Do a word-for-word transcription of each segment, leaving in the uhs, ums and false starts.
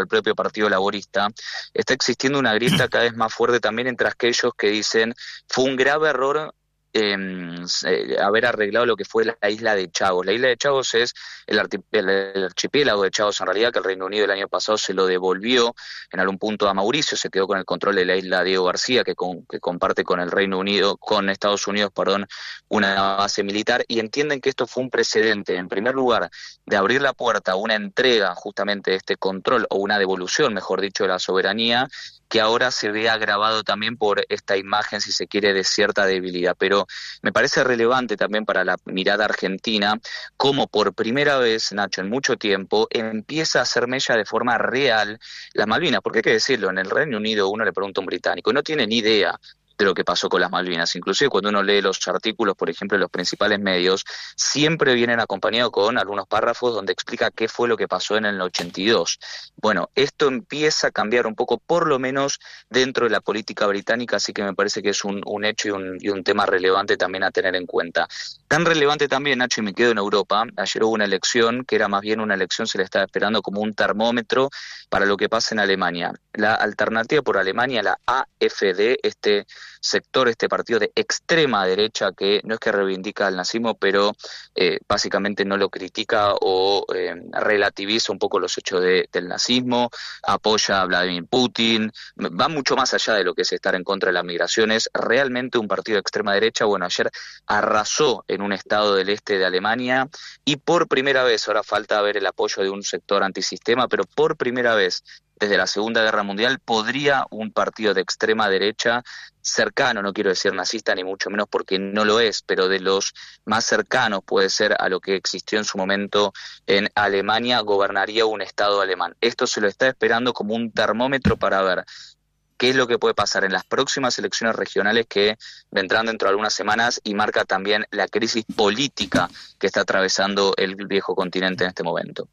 el propio Partido Laborista, está existiendo una grieta cada vez más fuerte también entre aquellos que dicen fue un grave error Eh, eh, haber arreglado lo que fue la isla de Chagos. La isla de Chagos es el, arti- el, el archipiélago de Chagos, en realidad, que el Reino Unido el año pasado se lo devolvió en algún punto a Mauricio, se quedó con el control de la isla Diego García, que, con, que comparte con el Reino Unido, con Estados Unidos, perdón, una base militar, y entienden que esto fue un precedente, en primer lugar, de abrir la puerta a una entrega justamente de este control, o una devolución, mejor dicho, de la soberanía, que ahora se ve agravado también por esta imagen, si se quiere, de cierta debilidad. Pero me parece relevante también para la mirada argentina cómo por primera vez, Nacho, en mucho tiempo, empieza a hacer mella de forma real las Malvinas, porque hay que decirlo, en el Reino Unido uno le pregunta a un británico y no tiene ni idea de lo que pasó con las Malvinas. Inclusive cuando uno lee los artículos, por ejemplo, de los principales medios, siempre vienen acompañados con algunos párrafos donde explica qué fue lo que pasó en el ochenta y dos. Bueno, esto empieza a cambiar un poco, por lo menos dentro de la política británica, así que me parece que es un, un hecho y un, y un tema relevante también a tener en cuenta. Tan relevante también, Nacho, y me quedo en Europa, ayer hubo una elección que era más bien una elección, se le estaba esperando como un termómetro para lo que pasa en Alemania. La alternativa por Alemania, la A F D, este sector, este partido de extrema derecha que no es que reivindica el nazismo, pero eh, básicamente no lo critica o eh, relativiza un poco los hechos de, del nazismo, apoya a Vladimir Putin, va mucho más allá de lo que es estar en contra de las migraciones, realmente un partido de extrema derecha. Bueno, ayer arrasó en un estado del este de Alemania y por primera vez, ahora falta ver el apoyo de un sector antisistema, pero por primera vez desde la Segunda Guerra Mundial podría un partido de extrema derecha cercano, no quiero decir nazista ni mucho menos porque no lo es, pero de los más cercanos puede ser a lo que existió en su momento en Alemania, gobernaría un estado alemán. Esto se lo está esperando como un termómetro para ver qué es lo que puede pasar en las próximas elecciones regionales que vendrán dentro de algunas semanas y marca también la crisis política que está atravesando el viejo continente en este momento.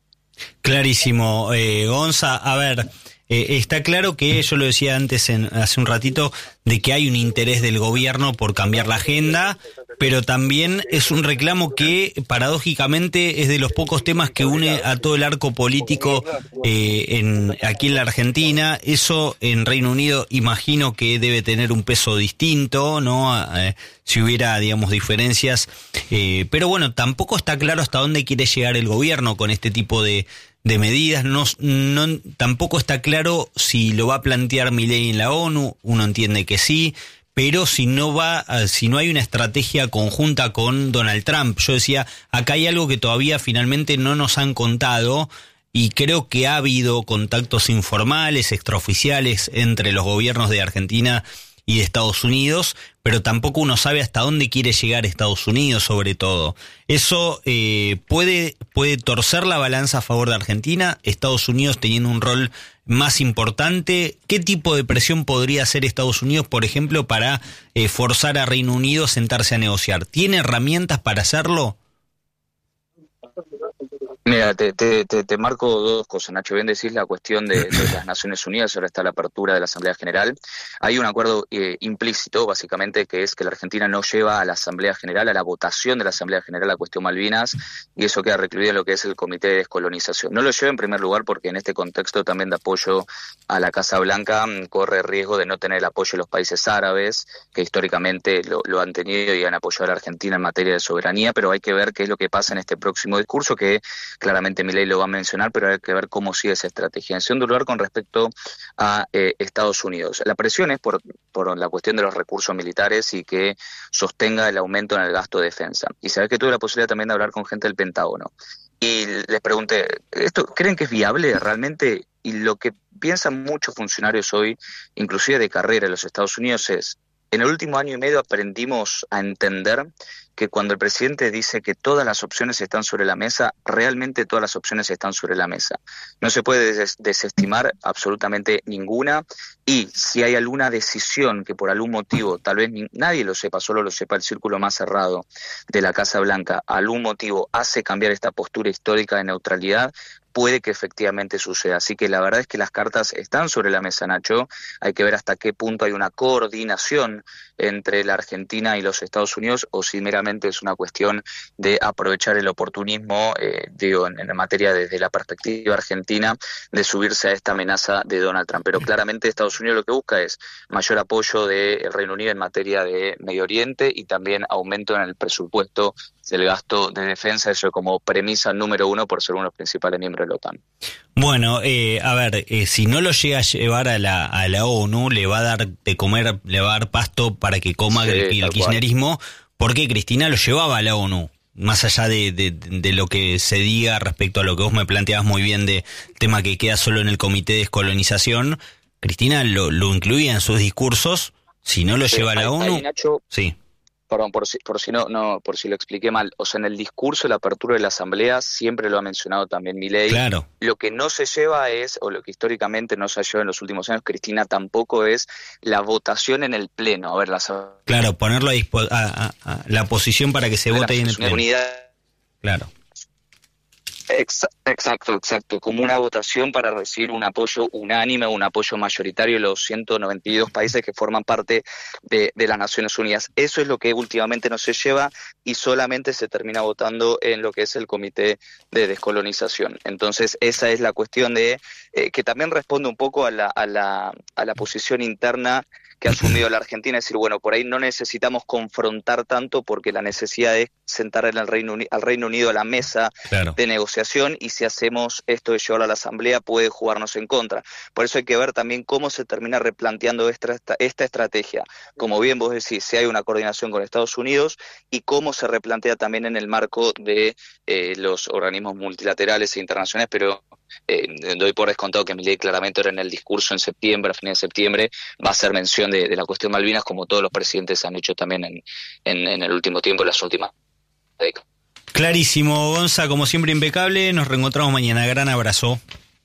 Clarísimo, eh, Gonza. A ver, eh, está claro que, yo lo decía antes, en, hace un ratito, de que hay un interés del gobierno por cambiar la agenda, pero también es un reclamo que, paradójicamente, es de los pocos temas que une a todo el arco político eh, en, aquí en la Argentina. Eso en Reino Unido imagino que debe tener un peso distinto, ¿no? Eh, si hubiera, digamos, diferencias. Eh, pero bueno, tampoco está claro hasta dónde quiere llegar el gobierno con este tipo de, de medidas. No, no, tampoco está claro si lo va a plantear Milei en la ONU. Uno entiende que sí, pero si no va, si no hay una estrategia conjunta con Donald Trump. Yo decía, acá hay algo que todavía finalmente no nos han contado, y creo que ha habido contactos informales, extraoficiales, entre los gobiernos de Argentina y de Estados Unidos, pero tampoco uno sabe hasta dónde quiere llegar Estados Unidos, sobre todo. Eso eh, puede, puede torcer la balanza a favor de Argentina, Estados Unidos teniendo un rol más importante. ¿Qué tipo de presión podría hacer Estados Unidos, por ejemplo, para eh, forzar a Reino Unido a sentarse a negociar? ¿Tiene herramientas para hacerlo? Mira, te, te, te, te marco dos cosas, Nacho. Bien decís la cuestión de, de las Naciones Unidas, ahora está la apertura de la Asamblea General. Hay un acuerdo eh, implícito, básicamente, que es que la Argentina no lleva a la Asamblea General, a la votación de la Asamblea General, la cuestión Malvinas, y eso queda recluido en lo que es el Comité de Descolonización. No lo lleva en primer lugar porque en este contexto también de apoyo a la Casa Blanca corre riesgo de no tener el apoyo de los países árabes, que históricamente lo, lo han tenido y han apoyado a la Argentina en materia de soberanía, pero hay que ver qué es lo que pasa en este próximo discurso, que claramente Milei lo va a mencionar, pero hay que ver cómo sigue esa estrategia. En segundo lugar, con respecto a eh, Estados Unidos. La presión es por, por la cuestión de los recursos militares y que sostenga el aumento en el gasto de defensa. Y sabés que tuve la posibilidad también de hablar con gente del Pentágono. Y les pregunté, ¿esto creen que es viable realmente? Y lo que piensan muchos funcionarios hoy, inclusive de carrera en los Estados Unidos, es: en el último año y medio aprendimos a entender que cuando el presidente dice que todas las opciones están sobre la mesa, realmente todas las opciones están sobre la mesa. No se puede des- desestimar absolutamente ninguna, y si hay alguna decisión que por algún motivo, tal vez ni- nadie lo sepa, solo lo sepa el círculo más cerrado de la Casa Blanca, algún motivo hace cambiar esta postura histórica de neutralidad, puede que efectivamente suceda. Así que la verdad es que las cartas están sobre la mesa, Nacho. Hay que ver hasta qué punto hay una coordinación entre la Argentina y los Estados Unidos, o si meramente claramente es una cuestión de aprovechar el oportunismo, eh, digo, en, en materia desde la perspectiva argentina, de subirse a esta amenaza de Donald Trump. Pero claramente Estados Unidos lo que busca es mayor apoyo del Reino Unido en materia de Medio Oriente y también aumento en el presupuesto del gasto de defensa, eso como premisa número uno por ser uno de los principales miembros de la OTAN. Bueno, eh, a ver, eh, si no lo llega a llevar a la, a la ONU, le va a dar de comer, le va a dar pasto para que coma sí, el, el kirchnerismo, porque Cristina lo llevaba a la ONU, más allá de, de, de lo que se diga respecto a lo que vos me planteabas muy bien de tema que queda solo en el Comité de Descolonización. Cristina lo, lo incluía en sus discursos, si no lo sí, lleva a la ahí, ONU, ahí, Nacho, sí. Perdón, por si, por si no, no, por si lo expliqué mal. O sea, en el discurso de la apertura de la Asamblea siempre lo ha mencionado también Milei. Claro. Lo que no se lleva es, o lo que históricamente no se ha llevado en los últimos años, Cristina, tampoco es la votación en el Pleno. A ver, la Claro, ponerlo a, dispo- a, a, a la posición para que se vote ahí en el Pleno. Unidad. Claro. Exacto, exacto, como una votación para recibir un apoyo unánime, un apoyo mayoritario de los ciento noventa y dos países que forman parte de, de las Naciones Unidas. Eso es lo que últimamente no se lleva y solamente se termina votando en lo que es el Comité de Descolonización. Entonces esa es la cuestión de eh, que también responde un poco a la, a la, a la posición interna que ha asumido la Argentina, es decir, bueno, por ahí no necesitamos confrontar tanto porque la necesidad es sentar en el Reino Unido, al Reino Unido a la mesa claro. de negociación y si hacemos esto de llevarlo a la Asamblea puede jugarnos en contra. Por eso hay que ver también cómo se termina replanteando esta, esta, esta estrategia. Como bien vos decís, si hay una coordinación con Estados Unidos y cómo se replantea también en el marco de eh, los organismos multilaterales e internacionales, pero eh, doy por descontado que Milei claramente ahora en el discurso en septiembre, a fines de septiembre, va a hacer mención de, de la cuestión Malvinas, como todos los presidentes han hecho también en, en, en el último tiempo, en las últimas décadas. Clarísimo, Gonza, como siempre impecable, nos reencontramos mañana, gran abrazo.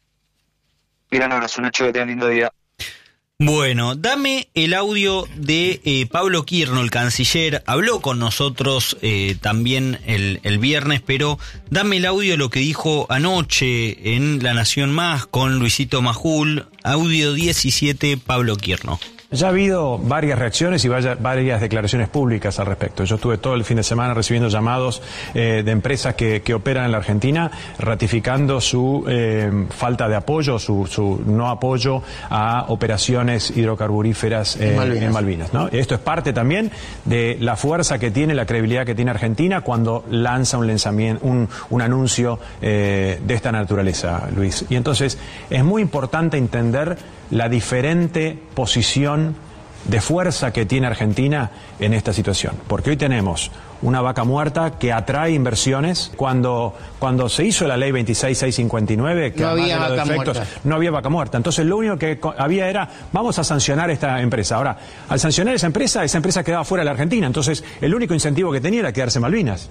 Gran abrazo, Nacho, que tengan lindo día. Bueno, dame el audio de eh, Pablo Quirno, el canciller, habló con nosotros eh, también el, el viernes, pero dame el audio de lo que dijo anoche en La Nación Más con Luisito Majul, audio diecisiete, Pablo Quirno. Ya ha habido varias reacciones y vaya, varias declaraciones públicas al respecto. Yo estuve todo el fin de semana recibiendo llamados eh, de empresas que, que operan en la Argentina ratificando su eh, falta de apoyo, su, su no apoyo a operaciones hidrocarburíferas eh, en Malvinas. En Malvinas, ¿no? Esto es parte también de la fuerza que tiene, la credibilidad que tiene Argentina cuando lanza un lanzamiento, un, un anuncio eh, de esta naturaleza, Luis. Y entonces es muy importante entender la diferente posición de fuerza que tiene Argentina en esta situación. Porque hoy tenemos una vaca muerta que atrae inversiones. Cuando, cuando se hizo la ley veintiséis mil seiscientos cincuenta y nueve, que no además había de los vaca defectos, muerta. no había vaca muerta. Entonces lo único que había era, vamos a sancionar esta empresa. Ahora, al sancionar esa empresa, esa empresa quedaba fuera de la Argentina. Entonces el único incentivo que tenía era quedarse en Malvinas.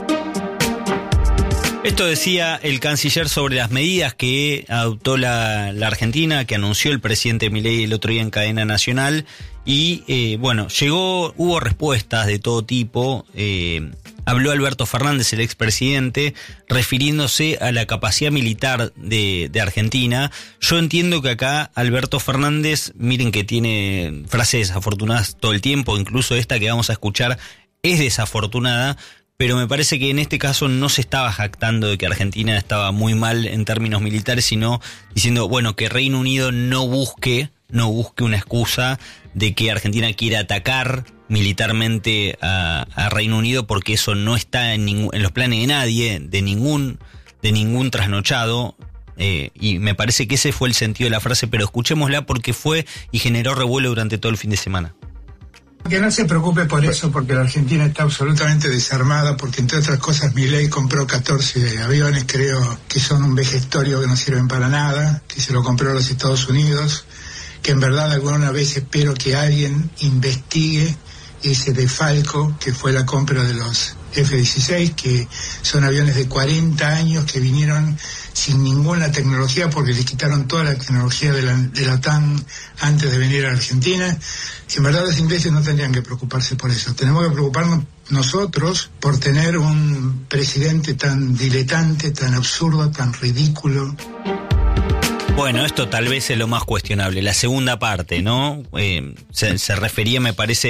Esto decía el canciller sobre las medidas que adoptó la, la Argentina, que anunció el presidente Milei el otro día en cadena nacional. Y eh, bueno, llegó, hubo respuestas de todo tipo. Eh, habló Alberto Fernández, el expresidente, refiriéndose a la capacidad militar de, de Argentina. Yo entiendo que acá Alberto Fernández, miren que tiene frases desafortunadas todo el tiempo, incluso esta que vamos a escuchar es desafortunada. Pero me parece que en este caso no se estaba jactando de que Argentina estaba muy mal en términos militares, sino diciendo, bueno, que Reino Unido no busque, no busque una excusa de que Argentina quiera atacar militarmente a, a Reino Unido, porque eso no está en, ningún, en los planes de nadie, de ningún, de ningún trasnochado. Eh, y me parece que ese fue el sentido de la frase, pero escuchémosla porque fue y generó revuelo durante todo el fin de semana. Que no se preocupe por eso, porque la Argentina está absolutamente desarmada, porque entre otras cosas Milei compró catorce aviones, creo que son un vejestorio que no sirven para nada, que se lo compró a los Estados Unidos, que en verdad alguna vez espero que alguien investigue ese defalco que fue la compra de los F dieciséis, que son aviones de cuarenta años que vinieron sin ninguna tecnología porque le quitaron toda la tecnología de la, de la OTAN antes de venir a Argentina. En verdad los ingleses no tendrían que preocuparse por eso. Tenemos que preocuparnos nosotros por tener un presidente tan diletante, tan absurdo, tan ridículo. Bueno, esto tal vez es lo más cuestionable. La segunda parte, ¿no? Eh, se, se refería, me parece,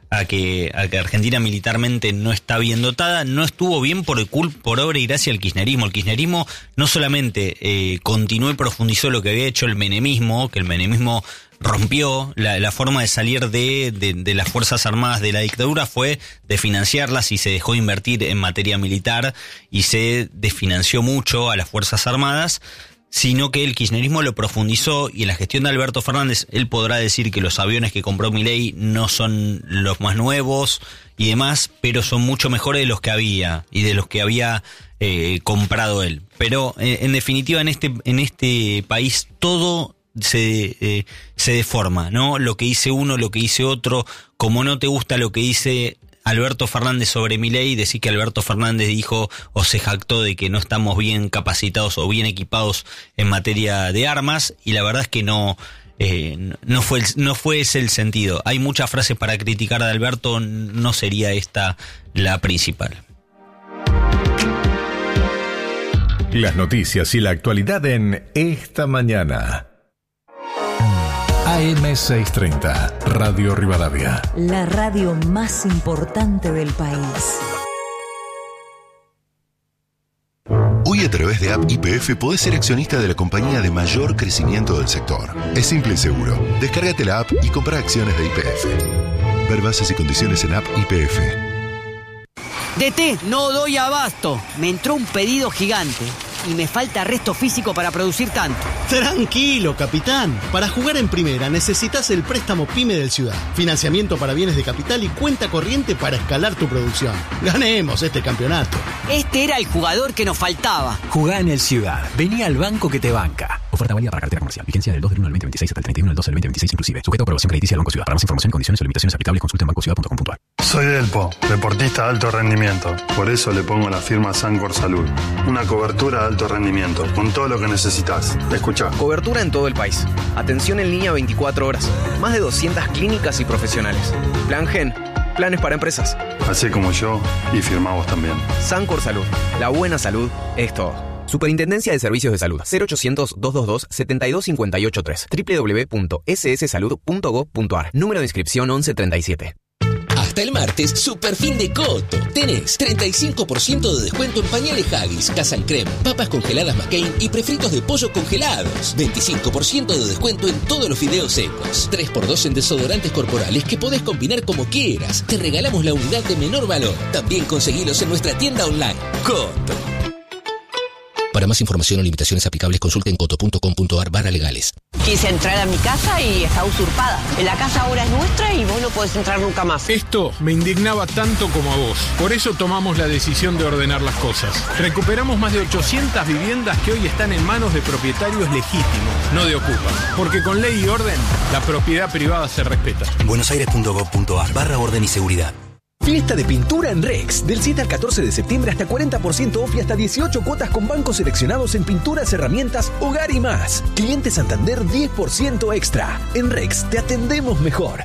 a que, a que Argentina militarmente no está bien dotada, no estuvo bien por, cul, por obra y gracia del kirchnerismo. El kirchnerismo no solamente eh, continuó y profundizó lo que había hecho el menemismo, que el menemismo rompió la, la forma de salir de, de, de las Fuerzas Armadas de la dictadura, fue de financiarlas y se dejó de invertir en materia militar y se desfinanció mucho a las Fuerzas Armadas, sino que el kirchnerismo lo profundizó, y en la gestión de Alberto Fernández él podrá decir que los aviones que compró Milei no son los más nuevos y demás, pero son mucho mejores de los que había y de los que había eh, comprado él. Pero eh, en definitiva en este en este país todo se eh, se deforma, ¿no? Lo que dice uno, lo que dice otro. Como no te gusta lo que dice Alberto Fernández sobre Milei, decir que Alberto Fernández dijo o se jactó de que no estamos bien capacitados o bien equipados en materia de armas, y la verdad es que no eh, no fue el, no fue ese el sentido. Hay muchas frases para criticar a Alberto, no sería esta la principal. Las noticias y la actualidad en Esta Mañana. A M seiscientos treinta, Radio Rivadavia. La radio más importante del país. Hoy a través de App Y P F podés ser accionista de la compañía de mayor crecimiento del sector. Es simple y seguro. Descárgate la app y compra acciones de Y P F. Ver bases y condiciones en App Y P F. D T, no doy abasto. Me entró un pedido gigante y me falta resto físico para producir tanto. Tranquilo, capitán. Para jugar en primera necesitas el préstamo PYME del Ciudad. Financiamiento para bienes de capital y cuenta corriente para escalar tu producción. Ganemos este campeonato. Este era el jugador que nos faltaba. Jugá en el Ciudad. Vení al banco que te banca. Oferta válida para cartera comercial. Vigencia del dos del uno del veinte veintiséis hasta el treinta y uno del doce del veinte veintiséis inclusive. Sujeto a aprobación crediticia del Banco Ciudad. Para más información, condiciones o limitaciones aplicables, consulta en banco ciudad punto com punto a r. Soy Delpo, deportista de alto rendimiento. Por eso le pongo la firma Sancor Salud. Una cobertura de alto rendimiento, con todo lo que necesitas. Escucha. Cobertura en todo el país. Atención en línea veinticuatro horas. Más de doscientas clínicas y profesionales. Plan Gen. Planes para empresas. Así como yo, y firmamos también. Sancor Salud. La buena salud es todo. Superintendencia de Servicios de Salud. cero ochocientos, doscientos veintidós, setenta y dos cincuenta y ocho tres. doble u doble u doble u punto ese ese salud punto gob punto a r. Número de inscripción once treinta y siete. Hasta el martes, super fin de Coto. Tenés treinta y cinco por ciento de descuento en pañales Haggis, Casa en Creme, papas congeladas McCain y prefritos de pollo congelados. veinticinco por ciento de descuento en todos los fideos secos. tres por dos en desodorantes corporales que podés combinar como quieras. Te regalamos la unidad de menor valor. También conseguilos en nuestra tienda online. Coto. Para más información o limitaciones aplicables, consulten coto punto com punto a r barra legales. Quise entrar a mi casa y está usurpada. La casa ahora es nuestra y vos no podés entrar nunca más. Esto me indignaba tanto como a vos. Por eso tomamos la decisión de ordenar las cosas. Recuperamos más de ochocientas viviendas que hoy están en manos de propietarios legítimos, no de ocupas. Porque con ley y orden, la propiedad privada se respeta. buenosaires punto gob punto a r barra orden y seguridad. Fiesta de pintura en Rex. Del siete al catorce de septiembre hasta cuarenta por ciento off y hasta dieciocho cuotas con bancos seleccionados en pinturas, herramientas, hogar y más. Cliente Santander diez por ciento extra. En Rex te atendemos mejor.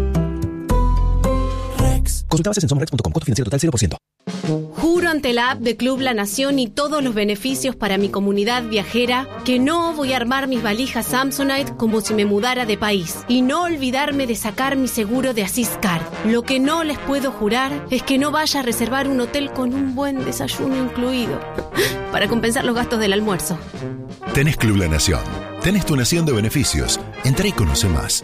Rex. Consulta bases en somrex punto com. Costo financiero total cero por ciento. Juro ante la app de Club La Nación y todos los beneficios para mi comunidad viajera que no voy a armar mis valijas Samsonite como si me mudara de país y no olvidarme de sacar mi seguro de Asiscar. Lo que no les puedo jurar es que no vaya a reservar un hotel con un buen desayuno incluido para compensar los gastos del almuerzo. Tenés Club La Nación. Tenés tu nación de beneficios. Entrá y conoce más.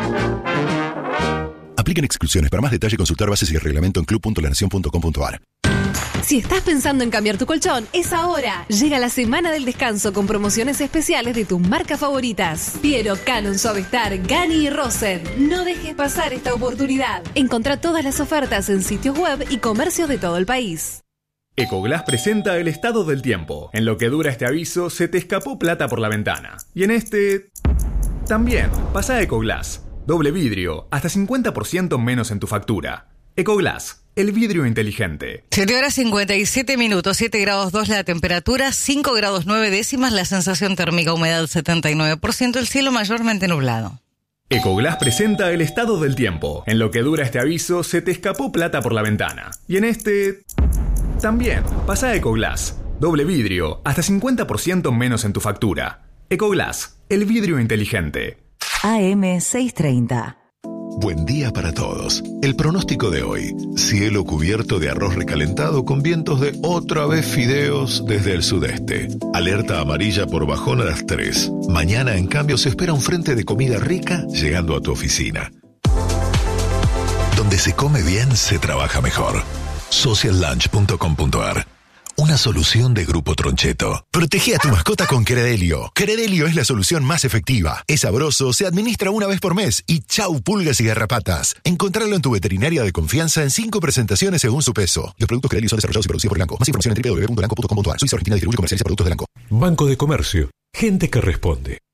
Aplican exclusiones. Para más detalle, consultar bases y el reglamento en club punto la nación punto com punto a r. Si estás pensando en cambiar tu colchón, es ahora. Llega la semana del descanso con promociones especiales de tus marcas favoritas. Piero, Canon, Suavestar, Gani y Rosen. No dejes pasar esta oportunidad. Encontrá todas las ofertas en sitios web y comercios de todo el país. Ecoglass presenta el estado del tiempo. En lo que dura este aviso, se te escapó plata por la ventana. Y en este... también, pasa a Ecoglass. Doble vidrio, hasta cincuenta por ciento menos en tu factura. Ecoglass, el vidrio inteligente. siete horas cincuenta y siete minutos, siete grados dos la temperatura, cinco grados nueve décimas la sensación térmica, humedad setenta y nueve por ciento, el cielo mayormente nublado. Ecoglass presenta el estado del tiempo. En lo que dura este aviso, se te escapó plata por la ventana. Y en este... también, pasa a Ecoglass. Doble vidrio, hasta cincuenta por ciento menos en tu factura. Ecoglass, el vidrio inteligente. A M seiscientos treinta. Buen día para todos. El pronóstico de hoy. Cielo cubierto de arroz recalentado con vientos de otra vez fideos desde el sudeste. Alerta amarilla por bajón a las tres. Mañana, en cambio, se espera un frente de comida rica llegando a tu oficina. Donde se come bien, se trabaja mejor. social lunch punto com punto a r. Una solución de Grupo Troncheto. Protege a tu mascota con Credelio. Credelio es la solución más efectiva. Es sabroso, se administra una vez por mes y chau pulgas y garrapatas. Encontrarlo en tu veterinaria de confianza en cinco presentaciones según su peso. Los productos Credelio son desarrollados y producidos por Elanco. Más información en doble u doble u doble u punto elanco punto com punto a r. Suiza Argentina distribuye y comercializa productos de Elanco. Banco de Comercio. Gente que responde.